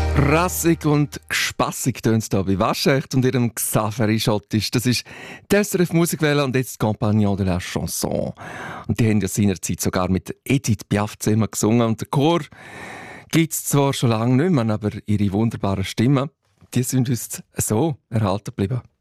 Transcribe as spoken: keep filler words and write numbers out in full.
Rassig und spassig tönt es hier bei Waschecht und ihrem Xaveri Schottisch. Das ist die S R F Musikwelle und jetzt Compagnon de la Chanson. Und die haben ja seinerzeit sogar mit Edith Piaf zusammen gesungen. Und der Chor gibt es zwar schon lange nicht mehr, aber ihre wunderbaren Stimmen, die sind uns so erhalten geblieben.